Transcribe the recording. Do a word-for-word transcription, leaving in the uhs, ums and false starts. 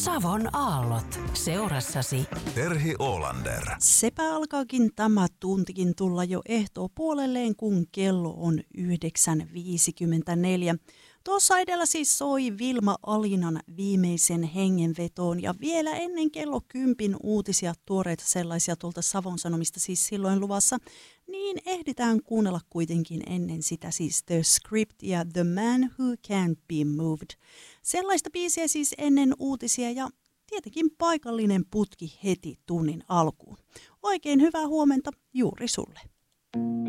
Savon aallot seurassasi. Terhi Olander. Sepä alkaakin tämä tuntikin tulla jo ehtoo puolelleen, kun kello on yhdeksän viisikymmentäneljä. Tuossa edellä siis soi Vilma Alinan viimeisen hengenvetoon ja vielä ennen kello kympin uutisia, tuoreita sellaisia tuolta Savon Sanomista siis silloin luvassa, niin ehditään kuunnella kuitenkin ennen sitä siis The Script ja The Man Who Can't Be Moved. Sellaista biisiä siis ennen uutisia ja tietenkin paikallinen putki heti tunnin alkuun. Oikein hyvää huomenta juuri sulle.